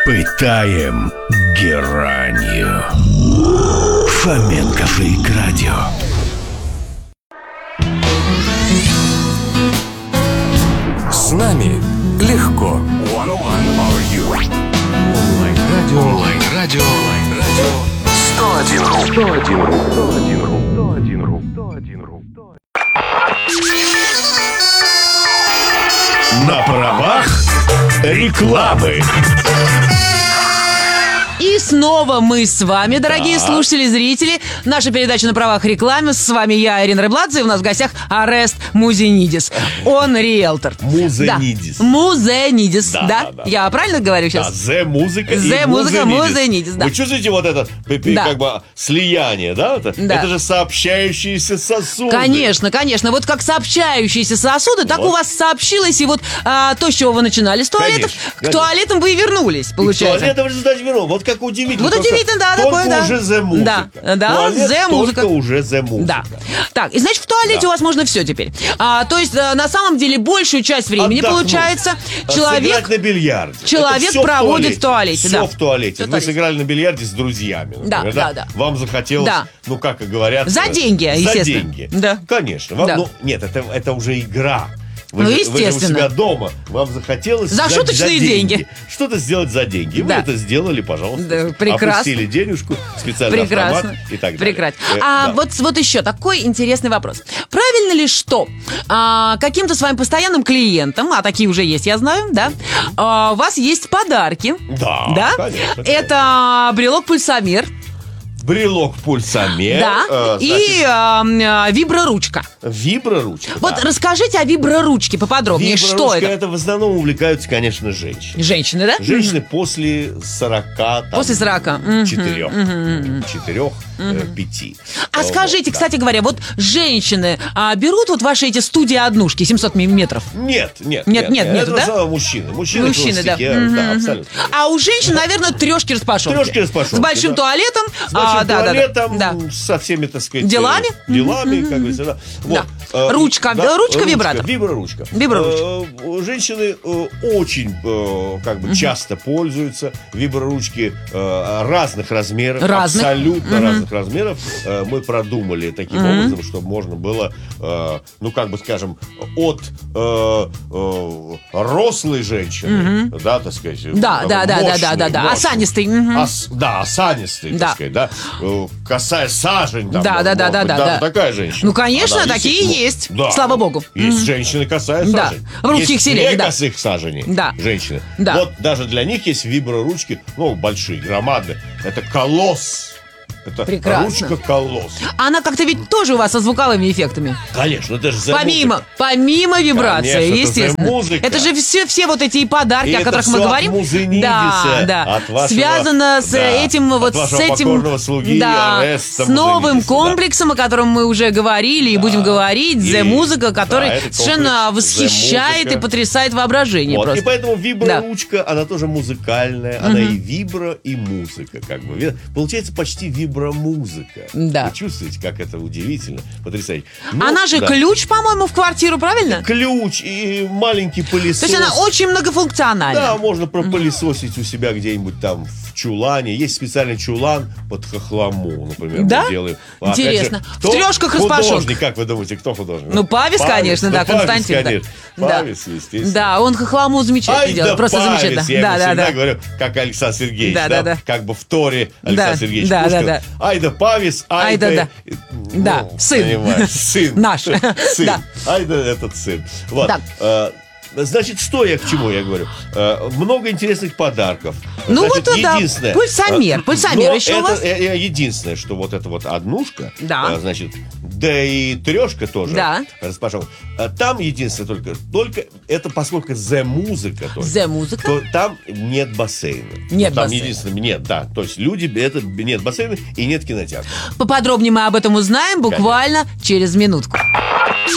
Пытаем геранью. Фоменко Фрик Радио. С нами легко. Онлайн-радио 101.ру. На правах рекламы. И снова мы с вами, дорогие слушатели и зрители. Наша передача «На правах рекламы». С вами я, Ирина Рыбладзе, и у нас в гостях Орест Музенидис. Он риэлтор. Музенидис. Да. Музенидис, да? Да. Я правильно говорю сейчас? Да, зе-музыка и Зе-музыка, Музенидис, да. Вы чувствуете вот это, как бы, слияние, да? Это же сообщающиеся сосуды. Конечно, конечно. Вот как сообщающиеся сосуды, так Вот. у вас сообщилось. И вот то, с чего вы начинали, с туалетов, Конечно, к туалетам вы и вернулись, получается. Туалет в результате вернул. Вот как удивительно. Вот удивительно, да, только такое, да. уже зе-музыка. Да, Туалет зе-музыка. только уже зе-музыка. Да. Так, и значит, в туалете у вас можно все теперь. То есть, на самом деле, большую часть времени, Отдохнуть. получается, Сыграть на бильярде. человек Это всё проводит в туалете. Все Да. в туалете. В Вы туалете. сыграли на бильярде с друзьями, например, Да. Вам захотелось, Да. ну, как и говорят... За деньги, за естественно. деньги. Да. Конечно. Вам, Да. ну, нет, это уже игра. Вы Ну, же у естественно. себя дома. Вам захотелось За шуточные деньги. Что-то сделать за деньги. И вы Да. это сделали, пожалуйста. Да, прекрасно. Опустили денежку, специальный автомат и так далее. Прекрасно. Да. Вот еще такой интересный вопрос. Правильно ли, что каким-то своим постоянным клиентам, а такие уже есть, я знаю, да, у вас есть подарки? Да, конечно. Это брелок-пульсомер, Брелок-пульсомер. да, и виброручка. Виброручка. Вот да. расскажите о виброручке поподробнее. Что Виброручка это? в основном увлекаются, конечно, женщины. Женщины, да? Женщины после 40, После 40. Мгм. 4-5. А скажите, кстати говоря, вот женщины берут вот ваши эти студии-однушки 700 метров? Нет, Нету, это да? в основном мужчины. Мужчины Да. классики, да, абсолютно. А у женщин, наверное, трешки-распашонки. Трешки-распашонки, С большим да. туалетом. С большим Да. туалетом, со всеми, так сказать... Делами? Делами, как говорится, да. Вот. Ручка, ручка-вибратор. Виброручка. Женщины очень часто пользуются виброручки разных размеров. Разных. Абсолютно разных размеров. Мы продумали таким образом, чтобы можно было, скажем, от рослой женщины, да, так сказать. Да. мощной. Осанистый. Осанистый, Да. так сказать, да. Косая сажень. Там, Да. Такая женщина. Ну, конечно, Она такие есть. есть. Да. Слава богу. Есть женщины косая Да. сажень. В русских есть селениях, не да. косых саженей. Да. Женщины. Да. Вот даже для них есть виброручки, большие, громадные. Это колосс. Это Прекрасно. ручка-колосс. Она как-то ведь тоже у вас со звуковыми эффектами. Конечно, это же Помимо вибрации, Конечно, это естественно. зе-музыка. Это же все вот эти подарки, И о это которых мы всё говорим. от Музенидиса, от вашего- Связано с этим от вашего покорного слуги Ореста с новым Музенидиса, да. комплексом, о котором мы уже говорили и будем говорить. И- Зе-музыка, который да, это совершенно комплекс восхищает «Зе-музыка». и потрясает воображение Вот. просто. И поэтому виброручка, она тоже музыкальная, она и вибро, и музыка, как бы. Получается почти вибромузыка. Да. Вы чувствуете, как это удивительно, потрясающе. Ну, Она же да. ключ, по-моему, в квартиру, правильно? Ключ и маленький пылесос. То есть она очень многофункциональна. Да, можно пропылесосить у себя где-нибудь там в чулане. Есть специальный чулан под хохлому, например, Да? мы делаем. Интересно. Опять же, В кто трёшках распашонках. художник, как вы думаете, кто художник? Ну, Павис, конечно, да, Константин, да. Конечно. Да. Павис, естественно. Да, он хохламу замечательно Ай делает. да Просто Павис, замечательно. я ему всегда Да. говорю, как Александр Сергеевич, Да. как бы в Торе Александр Да, Сергеевич да, Пушкин. да. Ай да Павис, ай да... да. Да, сын. Понимаешь, сын. Наш. Сын. Да. Ай да этот сын. Вот. Так. Значит, что я к чему я говорю? Много интересных подарков. Ну Значит, вот это единственное, пульсомер. Пульсомер но еще у это вас? единственное, что вот эта вот однушка, Да. значит, да и трешка тоже. Да. Распашонка. Там единственное только это поскольку зе-музыка, Зе-музыка? то там нет бассейна. Нет там бассейна. единственное, нет, да. То есть люди, это нет бассейна и нет кинотеатра. Поподробнее мы об этом узнаем буквально через минутку.